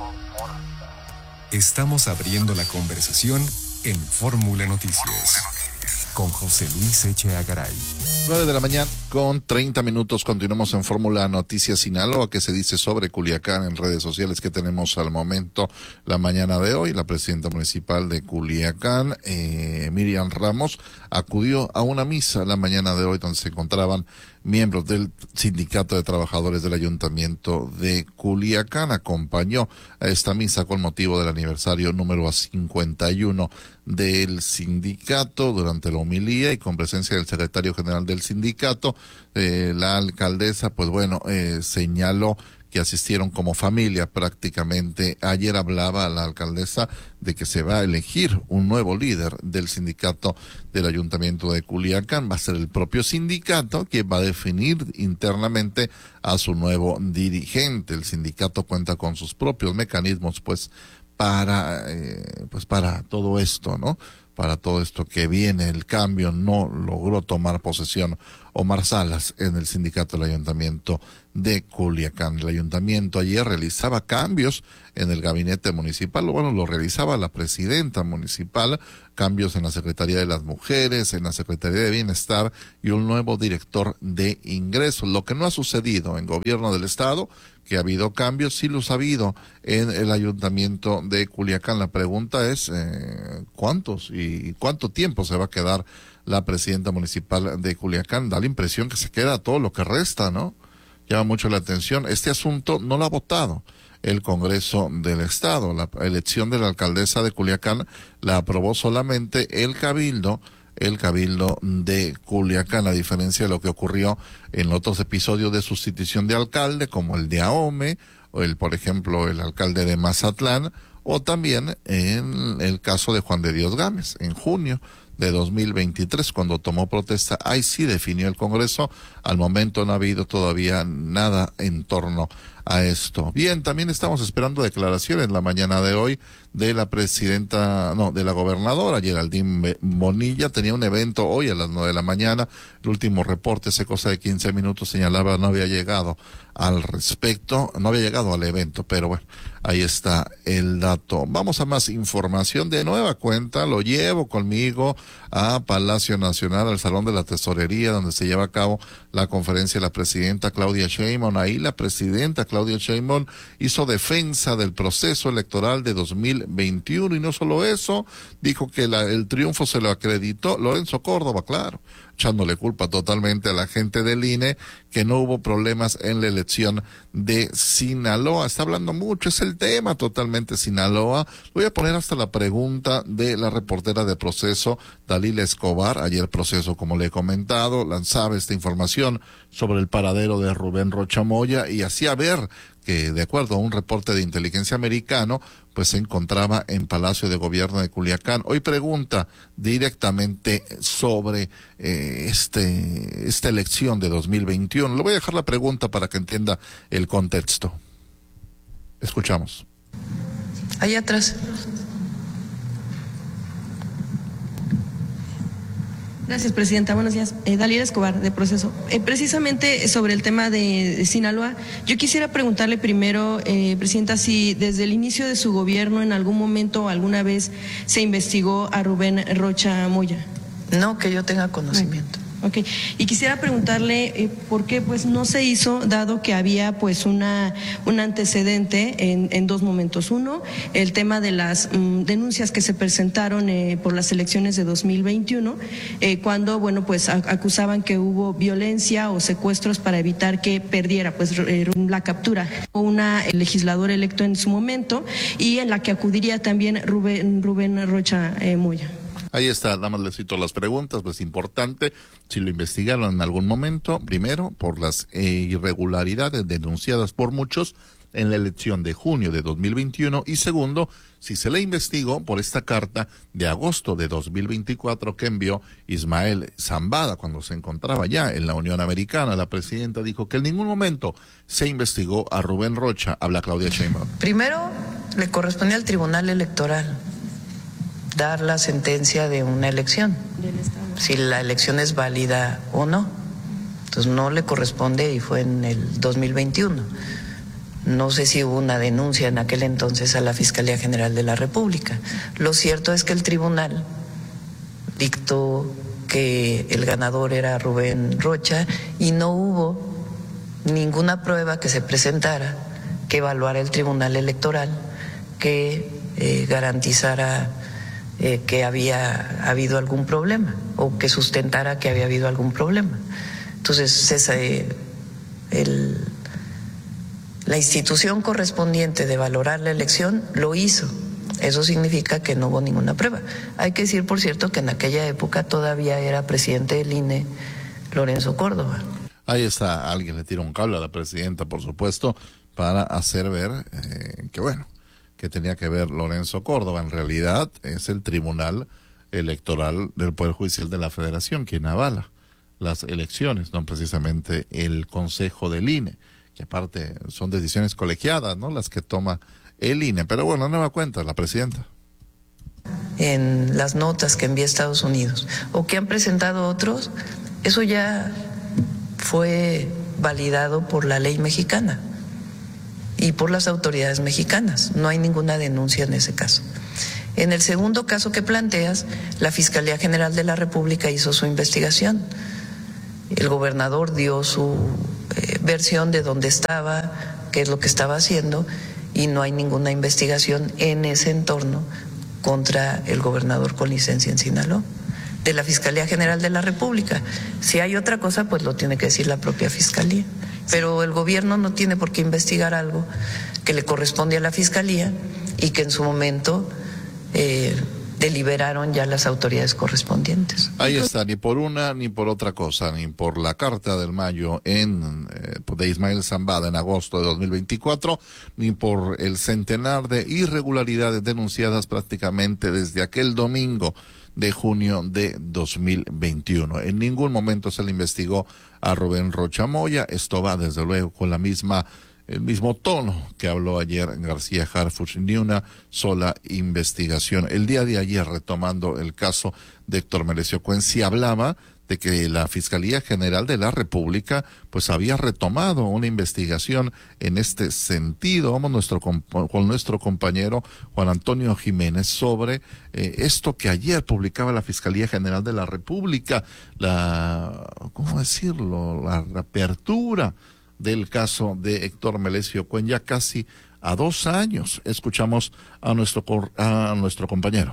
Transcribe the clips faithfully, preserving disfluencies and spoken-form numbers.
Estamos abriendo la conversación en Fórmula Noticias con José Luis Echeagaray. Garay. nueve de la mañana con treinta minutos. Continuamos en Fórmula Noticias Sinaloa. ¿Qué se dice sobre Culiacán en redes sociales que tenemos al momento? La mañana de hoy, la presidenta municipal de Culiacán, eh, Miriam Ramos, acudió a una misa la mañana de hoy donde se encontraban miembros del Sindicato de Trabajadores del Ayuntamiento de Culiacán. Acompañó a esta misa con motivo del aniversario número cincuenta y uno del sindicato. Durante la homilía y con presencia del secretario general del sindicato, eh, la alcaldesa, pues bueno, eh, señaló que asistieron como familia prácticamente. Ayer hablaba la alcaldesa de que se va a elegir un nuevo líder del sindicato del Ayuntamiento de Culiacán. Va a ser el propio sindicato quien va a definir internamente a su nuevo dirigente. El sindicato cuenta con sus propios mecanismos, pues, para, eh, pues, para todo esto, ¿no? Para todo esto que viene, el cambio. No logró tomar posesión Omar Salas en el sindicato del Ayuntamiento de Culiacán. El ayuntamiento ayer realizaba cambios en el gabinete municipal, bueno, lo realizaba la presidenta municipal, cambios en la Secretaría de las Mujeres, en la Secretaría de Bienestar y un nuevo director de ingresos. Lo que no ha sucedido en gobierno del estado, que ha habido cambios, sí los ha habido en el ayuntamiento de Culiacán. La pregunta es, eh, ¿cuántos y cuánto tiempo se va a quedar la presidenta municipal de Culiacán? Da la impresión que se queda todo lo que resta, ¿no? Llama mucho la atención. Este asunto no lo ha votado el Congreso del Estado. La elección de la alcaldesa de Culiacán la aprobó solamente el Cabildo, el Cabildo de Culiacán, a diferencia de lo que ocurrió en otros episodios de sustitución de alcalde, como el de Ahome, o el, por ejemplo, el alcalde de Mazatlán, o también en el caso de Juan de Dios Gámez, en junio de dos mil veintitrés, cuando tomó protesta. Ahí sí definió el Congreso. Al momento no ha habido todavía nada en torno a esto. Bien, también estamos esperando declaraciones la mañana de hoy de la presidenta, no, de la gobernadora Geraldine Bonilla. Tenía un evento hoy a las nueve de la mañana. El último reporte, hace cosa de quince minutos, señalaba no había llegado al respecto, no había llegado al evento, pero bueno, ahí está el dato. Vamos a más información de nueva cuenta. Lo llevo conmigo a Palacio Nacional, al Salón de la Tesorería, donde se lleva a cabo la conferencia de la presidenta Claudia Sheinbaum. Ahí la presidenta Claudia Sheinbaum hizo defensa del proceso electoral de dos mil veintiuno, y no solo eso, dijo que la, el triunfo se lo acreditó Lorenzo Córdoba, claro, echándole culpa totalmente a la gente del I N E, que no hubo problemas en la elección de Sinaloa. Está hablando mucho, es el tema totalmente Sinaloa. Voy a poner hasta la pregunta de la reportera de Proceso, Dalila Escobar. Ayer Proceso, como le he comentado, lanzaba esta información sobre el paradero de Rubén Rocha Moya y hacía ver que, de acuerdo a un reporte de inteligencia americano, pues se encontraba en Palacio de Gobierno de Culiacán. Hoy pregunta directamente sobre eh, este esta elección de dos mil veintiuno. Le voy a dejar la pregunta para que entienda el contexto. Escuchamos. Allá atrás. Gracias, presidenta. Buenos días. Eh, Dalila Escobar, de Proceso. Eh, precisamente sobre el tema de, de Sinaloa, yo quisiera preguntarle primero, eh, presidenta, si desde el inicio de su gobierno en algún momento o alguna vez se investigó a Rubén Rocha Moya. No, que yo tenga conocimiento. Ok, y quisiera preguntarle eh, por qué pues no se hizo, dado que había pues una un antecedente en, en dos momentos. Uno, el tema de las mm, denuncias que se presentaron eh, por las elecciones de dos mil veintiuno, eh, cuando bueno pues a, acusaban que hubo violencia o secuestros para evitar que perdiera pues eh, la captura. Una legisladora electo en su momento y en la que acudiría también Rubén, Rubén Rocha eh, Moya. Ahí está, nada más le cito las preguntas, pues importante, si lo investigaron en algún momento, primero, por las eh, irregularidades denunciadas por muchos en la elección de junio de dos mil veintiuno, y segundo, si se le investigó por esta carta de agosto de dos mil veinticuatro que envió Ismael Zambada cuando se encontraba ya en la Unión Americana. La presidenta dijo que en ningún momento se investigó a Rubén Rocha. Habla Claudia Sheinbaum. Primero, le corresponde al Tribunal Electoral dar la sentencia de una elección, si la elección es válida o no. Entonces no le corresponde y fue en el dos mil veintiuno. No sé si hubo una denuncia en aquel entonces a la Fiscalía General de la República. Lo cierto es que el tribunal dictó que el ganador era Rubén Rocha y no hubo ninguna prueba que se presentara que evaluara el Tribunal Electoral que eh, garantizara eh, que había habido algún problema o que sustentara que había habido algún problema. Entonces, esa, eh, el, la institución correspondiente de valorar la elección lo hizo. Eso significa que no hubo ninguna prueba. Hay que decir, por cierto, que en aquella época todavía era presidente del I N E Lorenzo Córdoba. Ahí está, alguien le tira un cable a la presidenta, por supuesto, para hacer ver eh, que bueno, que tenía que ver Lorenzo Córdoba. En realidad es el Tribunal Electoral del Poder Judicial de la Federación quien avala las elecciones, no precisamente el Consejo del I N E, que aparte son decisiones colegiadas, ¿no?, las que toma el I N E. Pero bueno, nueva cuenta, la presidenta. En las notas que envía Estados Unidos o que han presentado otros, eso ya fue validado por la ley mexicana y por las autoridades mexicanas. No hay ninguna denuncia en ese caso. En el segundo caso que planteas, la Fiscalía General de la República hizo su investigación. El gobernador dio su eh, versión de dónde estaba, qué es lo que estaba haciendo, y no hay ninguna investigación en ese entorno contra el gobernador con licencia en Sinaloa, de la Fiscalía General de la República. Si hay otra cosa, pues lo tiene que decir la propia Fiscalía. Pero el gobierno no tiene por qué investigar algo que le corresponde a la Fiscalía y que en su momento eh, deliberaron ya las autoridades correspondientes. Ahí está, ni por una ni por otra cosa, ni por la carta del Mayo en, eh, de Ismael Zambada en agosto de dos mil veinticuatro, ni por el centenar de irregularidades denunciadas prácticamente desde aquel domingo de junio de dos mil veintiuno. En ningún momento se le investigó a Rubén Rocha Moya. Esto va desde luego con la misma el mismo tono que habló ayer García Harfuch, ni una sola investigación. El día de ayer, retomando el caso de Héctor Melesio Cuen, sí hablaba de que la Fiscalía General de la República pues había retomado una investigación en este sentido. Vamos nuestro, con nuestro compañero Juan Antonio Jiménez sobre eh, esto que ayer publicaba la Fiscalía General de la República, la, ¿cómo decirlo?, la reapertura del caso de Héctor Melesio Cuen, ya casi a dos años. Escuchamos a nuestro, a nuestro compañero.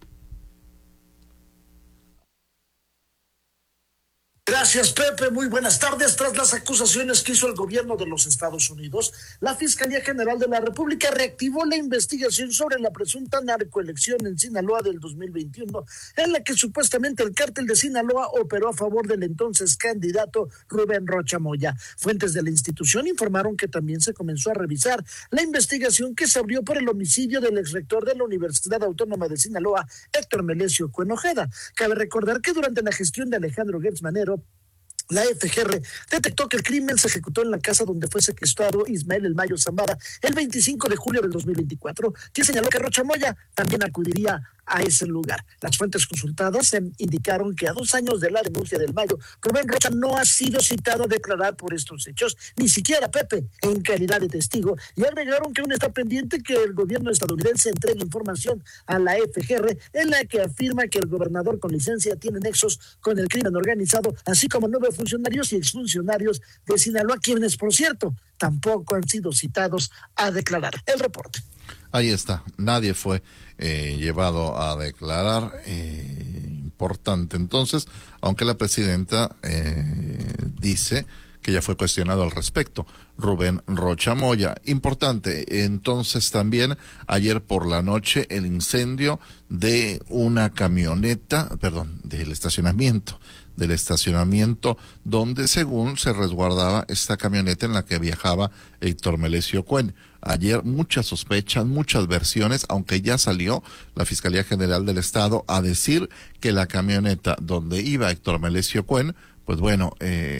Gracias, Pepe. Muy buenas tardes. Tras las acusaciones que hizo el gobierno de los Estados Unidos, la Fiscalía General de la República reactivó la investigación sobre la presunta narcoelección en Sinaloa del dos mil veintiuno, en la que supuestamente el cártel de Sinaloa operó a favor del entonces candidato Rubén Rocha Moya. Fuentes de la institución informaron que también se comenzó a revisar la investigación que se abrió por el homicidio del exrector de la Universidad Autónoma de Sinaloa, Héctor Melesio Cuen Ojeda. Cabe recordar que durante la gestión de Alejandro Gertz Manero, la F G R detectó que el crimen se ejecutó en la casa donde fue secuestrado Ismael El Mayo Zambada el veinticinco de julio del dos mil veinticuatro, que señaló que Rocha Moya también acudiría a ese lugar. Las fuentes consultadas indicaron que a dos años de la denuncia del Mayo, Rubén Rocha no ha sido citado a declarar por estos hechos, ni siquiera Pepe, en calidad de testigo, y agregaron que aún está pendiente que el gobierno estadounidense entregue información a la F G R en la que afirma que el gobernador con licencia tiene nexos con el crimen organizado, así como nueve funcionarios y exfuncionarios de Sinaloa, quienes, por cierto, tampoco han sido citados a declarar. El reporte. Ahí está, nadie fue eh, llevado a declarar. Eh, importante entonces, aunque la presidenta eh, dice que ya fue cuestionado al respecto, Rubén Rocha Moya. Importante, entonces también ayer por la noche el incendio de una camioneta, perdón, del estacionamiento, del estacionamiento donde según se resguardaba esta camioneta en la que viajaba Héctor Melesio Cuen. Ayer muchas sospechas, muchas versiones, aunque ya salió la Fiscalía General del Estado a decir que la camioneta donde iba Héctor Melesio Cuen, pues bueno, eh,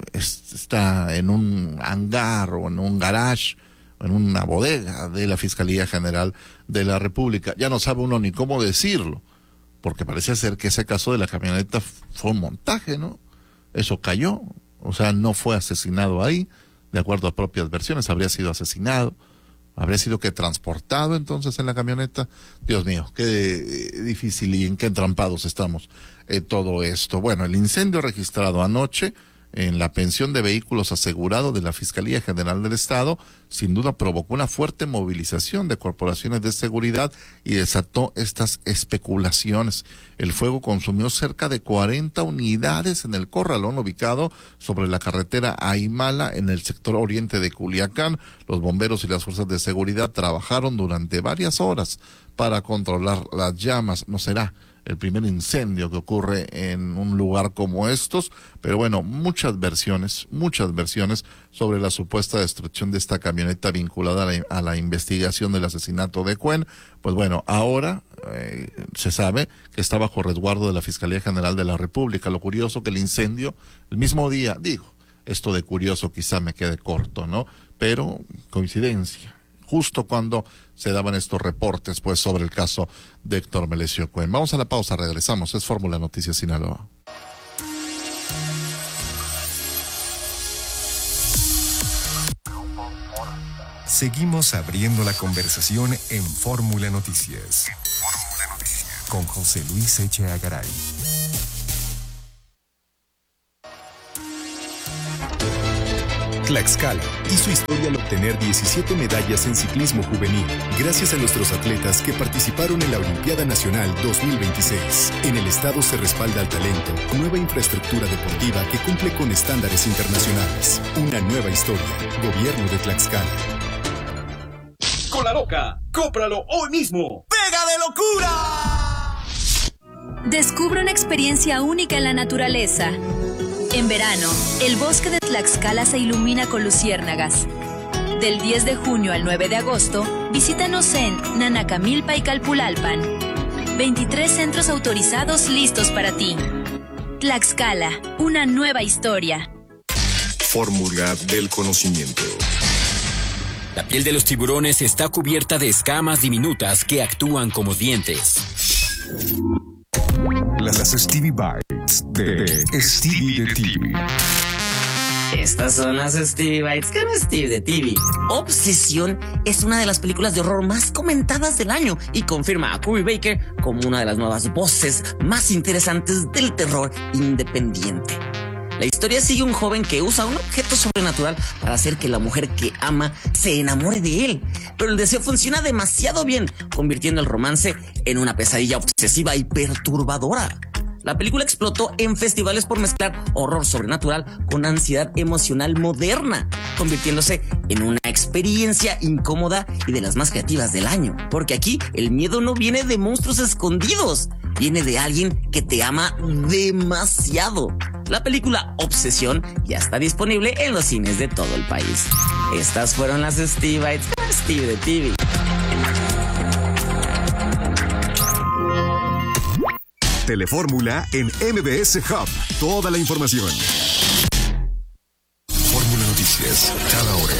está en un hangar o en un garage, en una bodega de la Fiscalía General de la República. Ya no sabe uno ni cómo decirlo, porque parece ser que ese caso de la camioneta fue un montaje, ¿no? Eso cayó, o sea, no fue asesinado ahí, de acuerdo a propias versiones, habría sido asesinado, habría sido que transportado entonces en la camioneta. Dios mío, qué difícil y en qué entrampados estamos eh, todo esto. Bueno, el incendio registrado anoche en la pensión de vehículos asegurado de la Fiscalía General del Estado, sin duda provocó una fuerte movilización de corporaciones de seguridad y desató estas especulaciones. El fuego consumió cerca de cuarenta unidades en el corralón ubicado sobre la carretera Aymala en el sector oriente de Culiacán. Los bomberos y las fuerzas de seguridad trabajaron durante varias horas para controlar las llamas. No será el primer incendio que ocurre en un lugar como estos, pero bueno, muchas versiones, muchas versiones sobre la supuesta destrucción de esta camioneta vinculada a la, a la investigación del asesinato de Cuen. Pues bueno, ahora eh, se sabe que está bajo resguardo de la Fiscalía General de la República. Lo curioso que el incendio, el mismo día, digo, esto de curioso quizá me quede corto, ¿no? Pero coincidencia, justo cuando se daban estos reportes pues sobre el caso de Héctor Melesio Cuen. Vamos a la pausa, regresamos. Es Fórmula Noticias Sinaloa. Seguimos abriendo la conversación en Fórmula Noticias. Con José Luis Echeagaray. Tlaxcala hizo historia al obtener diecisiete medallas en ciclismo juvenil, gracias a nuestros atletas que participaron en la Olimpiada Nacional dos mil veintiséis. En el estado se respalda al talento, nueva infraestructura deportiva que cumple con estándares internacionales. Una nueva historia. Gobierno de Tlaxcala. Con La Loca, cómpralo hoy mismo. ¡Pega de locura! Descubre una experiencia única en la naturaleza. En verano, el bosque de Tlaxcala se ilumina con luciérnagas. Del diez de junio al nueve de agosto, visítanos en Nanacamilpa y Calpulalpan. veintitrés centros autorizados listos para ti. Tlaxcala, una nueva historia. Fórmula del conocimiento. La piel de los tiburones está cubierta de escamas diminutas que actúan como dientes. Las Stevie Bites de Stevie de T V. Estas son las Stevie Bites con Stevie de T V. Obsesión es una de las películas de horror más comentadas del año y confirma a Kubi Baker como una de las nuevas voces más interesantes del terror independiente. La historia sigue a un joven que usa un objeto sobrenatural para hacer que la mujer que ama se enamore de él. Pero el deseo funciona demasiado bien, convirtiendo el romance en una pesadilla obsesiva y perturbadora. La película explotó en festivales por mezclar horror sobrenatural con ansiedad emocional moderna, convirtiéndose en una experiencia incómoda y de las más creativas del año. Porque aquí el miedo no viene de monstruos escondidos, viene de alguien que te ama demasiado. La película Obsesión ya está disponible en los cines de todo el país. Estas fueron las Stevie Bites con Stevie de T V. Telefórmula en M B S Hub. Toda la información. Fórmula Noticias, cada hora.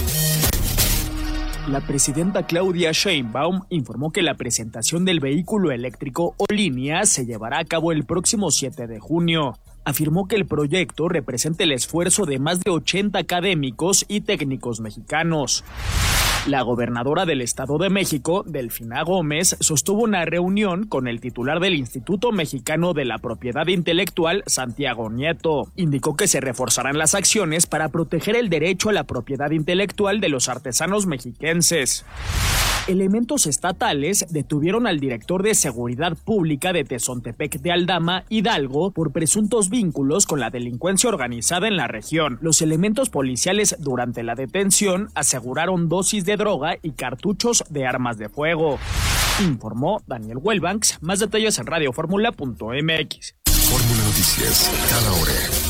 La presidenta Claudia Sheinbaum informó que la presentación del vehículo eléctrico Olinía se llevará a cabo el próximo siete de junio. Afirmó que el proyecto representa el esfuerzo de más de ochenta académicos y técnicos mexicanos. La gobernadora del Estado de México, Delfina Gómez, sostuvo una reunión con el titular del Instituto Mexicano de la Propiedad Intelectual, Santiago Nieto. Indicó que se reforzarán las acciones para proteger el derecho a la propiedad intelectual de los artesanos mexiquenses. Elementos estatales detuvieron al director de Seguridad Pública de Tezontepec de Aldama, Hidalgo, por presuntos vínculos con la delincuencia organizada en la región. Los elementos policiales durante la detención aseguraron dosis de droga y cartuchos de armas de fuego. Informó Daniel Welbanks. Más detalles en radio fórmula punto m x. Fórmula Noticias, cada hora.